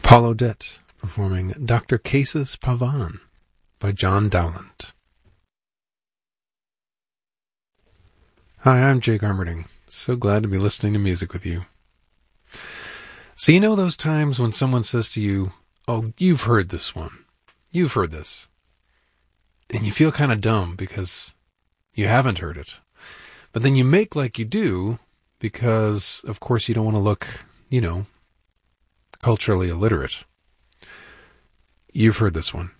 Paul Odette performing Dr. Cases Pavan by John Dowland. Hi, I'm Jake Armerding. So glad to be listening to music with you. So you know those times when someone says to you, "Oh, you've heard this one. You've heard this." And you feel kind of dumb because you haven't heard it. But then you make like you do because, of course, you don't want to look, culturally illiterate. You've heard this one.